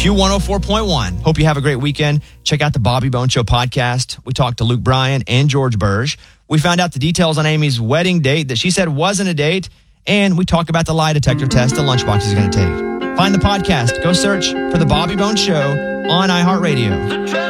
Q104.1. Hope you have a great weekend. Check out the Bobby Bone Show podcast. We talked to Luke Bryan and George Burge. We found out the details on Amy's wedding date that she said wasn't a date. And we talk about the lie detector test that Lunchbox is going to take. Find the podcast. Go search for the Bobby Bone Show on iHeartRadio.